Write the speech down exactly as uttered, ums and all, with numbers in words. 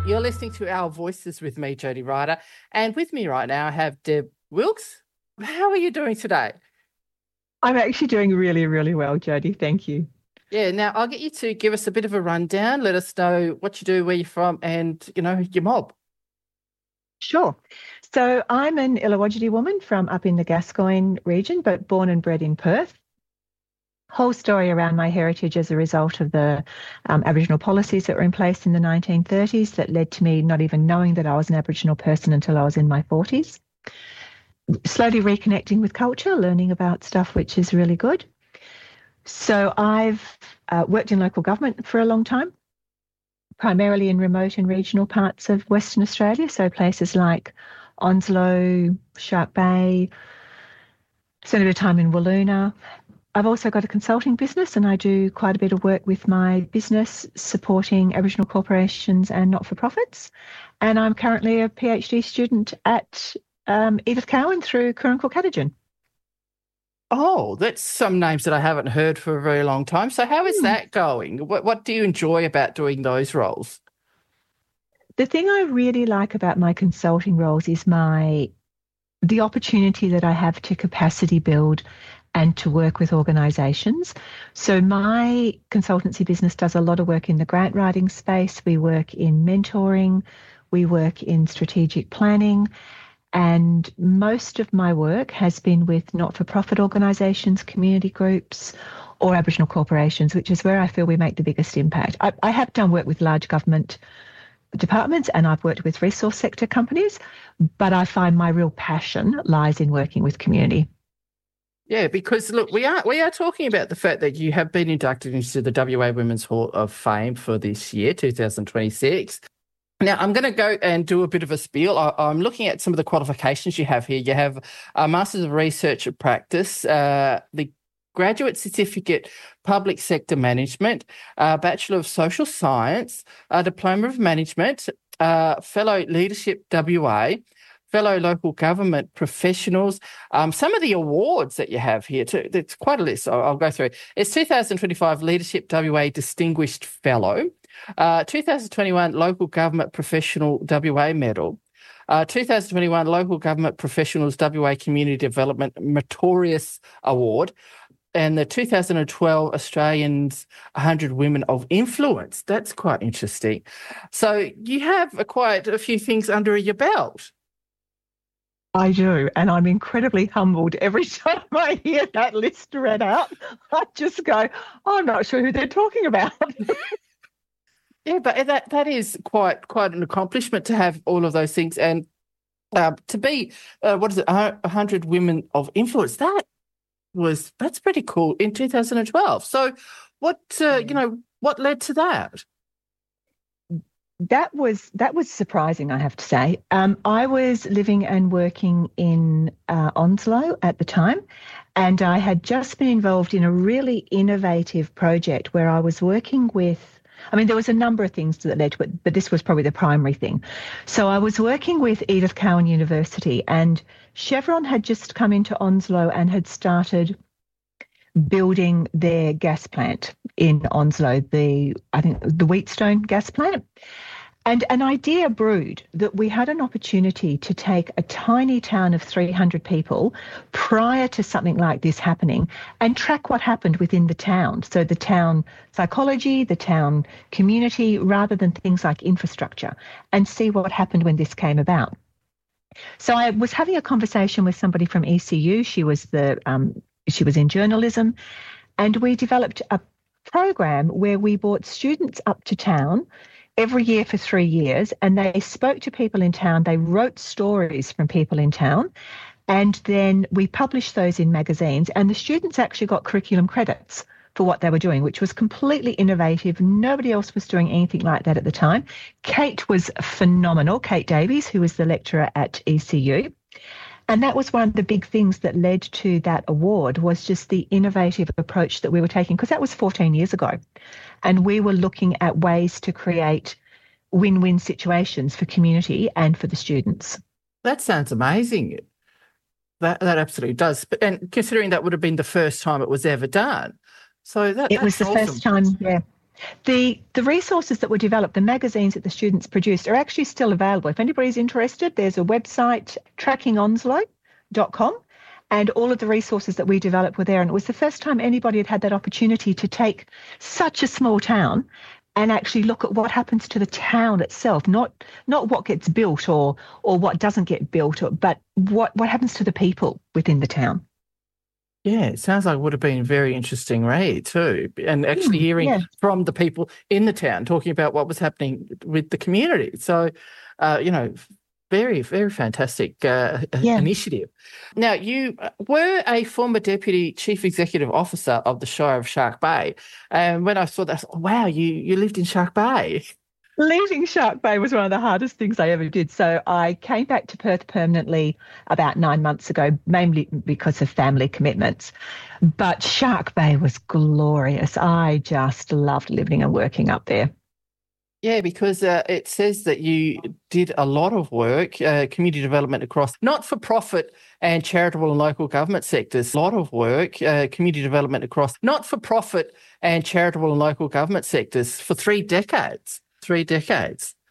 You're listening to Our Voices with me, Jody Ryder, and with me right now I have Deb Wilkes. How are you doing today? I'm actually doing really, really well, Jody. Thank you. Yeah, now I'll get you to give us a bit of a rundown. Let us know what you do, where you're from, and, you know, your mob. Sure. So I'm an Ilrawodjidi woman from up in the Gascoyne region, but born and bred in Perth. Whole story around my heritage as a result of the um, Aboriginal policies that were in place in the nineteen thirties that led to me not even knowing that I was an Aboriginal person until I was in my forties. Slowly reconnecting with culture, learning about stuff which is really good. So I've uh, worked in local government for a long time, primarily in remote and regional parts of Western Australia, so places like Onslow, Shark Bay, spent a bit of time in Walloona. I've also got a consulting business and I do quite a bit of work with my business supporting Aboriginal corporations and not-for-profits. And I'm currently a PhD student at um, Edith Cowan through Currin Corcatagen. Oh, that's some names that I haven't heard for a very long time. So how is hmm. that going? What, what do you enjoy about doing those roles? The thing I really like about my consulting roles is my the opportunity that I have to capacity build and to work with organisations. So my consultancy business does a lot of work in the grant writing space. We work in mentoring, we work in strategic planning, and most of my work has been with not-for-profit organisations, community groups, or Aboriginal corporations, which is where I feel we make the biggest impact. I, I have done work with large government departments and I've worked with resource sector companies, but I find my real passion lies in working with community. Yeah, because look, we are we are talking about the fact that you have been inducted into the W A Women's Hall of Fame for this year, two thousand twenty-six. Now, I'm going to go and do a bit of a spiel. I, I'm looking at some of the qualifications you have here. You have a Masters of Research and Practice, uh, the Graduate Certificate Public Sector Management, uh, Bachelor of Social Science, a Diploma of Management, uh, Fellow Leadership W A, Fellow Local Government Professionals. Um, some of the awards that you have here, too, it's quite a list. I'll, I'll go through. It's two thousand twenty-five Leadership W A Distinguished Fellow, uh, two thousand twenty-one Local Government Professional W A Medal, uh, two thousand twenty-one Local Government Professionals W A Community Development Meritorious Award, and the two thousand twelve Australians one hundred Women of Influence. That's quite interesting. So you have quite a few things under your belt. I do, and I'm incredibly humbled every time I hear that list read out. I just go, oh, I'm not sure who they're talking about. Yeah, but that that is quite quite an accomplishment to have all of those things, and uh, to be uh, what is it, one hundred Women of Influence. That was that's pretty cool in two thousand twelve. So, what uh, you know, what led to that? That was that was surprising, I have to say. Um, I was living and working in uh, Onslow at the time, and I had just been involved in a really innovative project where I was working with, I mean, there was a number of things that led to it, but this was probably the primary thing. So I was working with Edith Cowan University, and Chevron had just come into Onslow and had started building their gas plant in Onslow, the I think the Wheatstone gas plant. And an idea brewed that we had an opportunity to take a tiny town of three hundred people prior to something like this happening and track what happened within the town. So the town psychology, the town community, rather than things like infrastructure, and see what happened when this came about. So I was having a conversation with somebody from E C U. She was the um, she was in journalism, and we developed a program where we brought students up to town every year for three years, and they spoke to people in town. They wrote stories from people in town, and then we published those in magazines, and the students actually got curriculum credits for what they were doing, which was completely innovative. Nobody else was doing anything like that at the time. Kate was phenomenal, Kate Davies, who was the lecturer at E C U. And that was one of the big things that led to that award, was just the innovative approach that we were taking, because that was fourteen years ago. And we were looking at ways to create win-win situations for community and for the students. That sounds amazing. That that absolutely does. And considering that would have been the first time it was ever done. So that It was the awesome. first time, yeah. The the resources that were developed, the magazines that the students produced, are actually still available. If anybody's interested, there's a website, tracking onslow dot com, and all of the resources that we developed were there. And it was the first time anybody had had that opportunity to take such a small town and actually look at what happens to the town itself, not not what gets built or or what doesn't get built, but what, what happens to the people within the town. Yeah, it sounds like it would have been a very interesting read too. And actually Mm, hearing yeah. from the people in the town talking about what was happening with the community. So, uh, you know, very, very fantastic uh, Yeah. initiative. Now, you were a former Deputy Chief Executive Officer of the Shire of Shark Bay. And when I saw that, I thought, wow, you, you lived in Shark Bay. Leaving Shark Bay was one of the hardest things I ever did. So I came back to Perth permanently about nine months ago, mainly because of family commitments. But Shark Bay was glorious. I just loved living and working up there. Yeah, because uh, it says that you did a lot of work, uh, community development across not-for-profit and charitable and local government sectors. A lot of work, uh, community development across not-for-profit and charitable and local government sectors for three decades. Three decades.